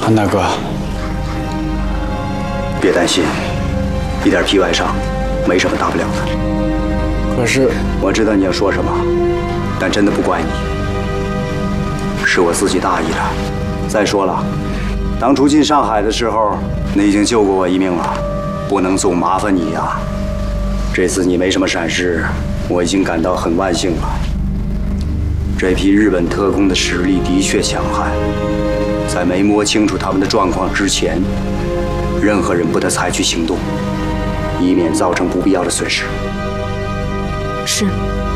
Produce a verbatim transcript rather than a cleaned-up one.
韩大哥， 别担心，一点皮外伤，没什么大不了的。 可是我知道你要说什么，但真的不怪你，是我自己大意了。再说了，当初进上海的时候，你已经救过我一命了，不能总麻烦你呀。这次你没什么闪失，我已经感到很万幸了。这批日本特工的实力的确强悍，在没摸清楚他们的状况之前，任何人不得采取行动，以免造成不必要的损失。 是。